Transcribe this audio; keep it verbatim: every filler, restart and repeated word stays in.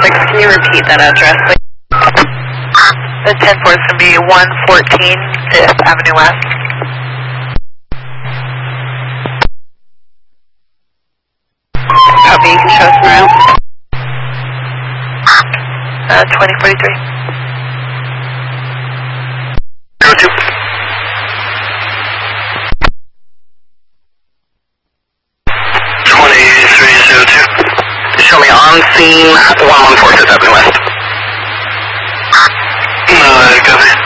six, can you repeat that address, please? The ten four is going to be one fourteen fifth Avenue West. Copy, you can show us around. Uh, twenty forty-three. Zero two. twenty-three zero two. Show me on scene one one four fifth Avenue West. Uh, copy.